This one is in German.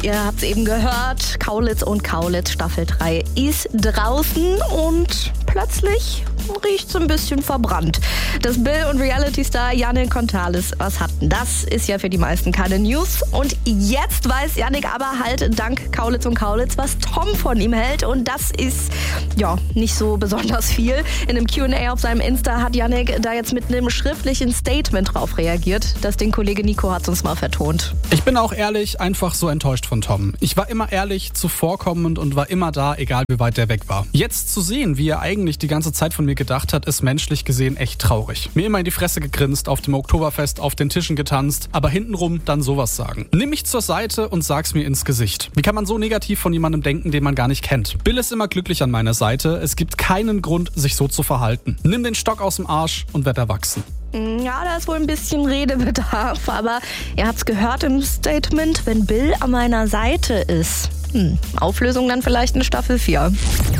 Ihr habt es eben gehört, Kaulitz und Kaulitz Staffel 3 ist draußen und plötzlich riecht es ein bisschen verbrannt. Das Bill- und Reality-Star Yannick Kontales, was hat denn das? Ist ja für die meisten keine News. Und jetzt weiß Yannick aber halt dank Kaulitz und Kaulitz, was Tom von ihm hält. Und das ist, ja, nicht so besonders viel. In einem Q&A auf seinem Insta hat Yannick da jetzt mit einem schriftlichen Statement drauf reagiert. Das den Kollege Nico hat uns mal vertont. Ich bin auch ehrlich einfach so enttäuscht von Tom. Ich war immer ehrlich, zuvorkommend und war immer da, egal wie weit der weg war. Jetzt zu sehen, wie er eigentlich die ganze Zeit von mir gedacht hat, ist menschlich gesehen echt traurig. Mir immer in die Fresse gegrinst, auf dem Oktoberfest auf den Tischen getanzt, aber hintenrum dann sowas sagen. Nimm mich zur Seite und sag's mir ins Gesicht. Wie kann man so negativ von jemandem denken, den man gar nicht kennt? Bill ist immer glücklich an meiner Seite. Es gibt keinen Grund, sich so zu verhalten. Nimm den Stock aus dem Arsch und werd erwachsen. Ja, da ist wohl ein bisschen Redebedarf, aber ihr habt's gehört im Statement, wenn Bill an meiner Seite ist. Auflösung dann vielleicht in Staffel 4.